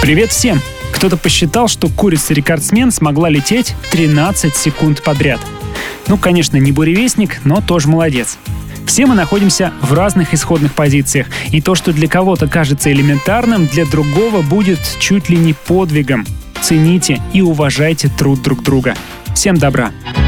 Привет всем! Кто-то посчитал, что курица-рекордсмен смогла лететь 13 секунд подряд. Конечно, не буревестник, но тоже молодец. Все мы находимся в разных исходных позициях, и то, что для кого-то кажется элементарным, для другого будет чуть ли не подвигом. Цените и уважайте труд друг друга. Всем добра!